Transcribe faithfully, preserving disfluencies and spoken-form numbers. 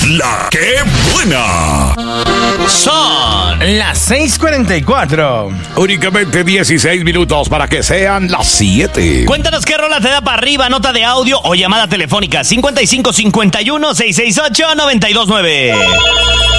La que buena. Son las seis cuarenta y cuatro. Únicamente dieciséis minutos para que sean las siete. Cuéntanos qué rola te da para arriba, nota de audio o llamada telefónica cincuenta y cinco cincuenta y uno seiscientos sesenta y ocho noventa y dos nueve.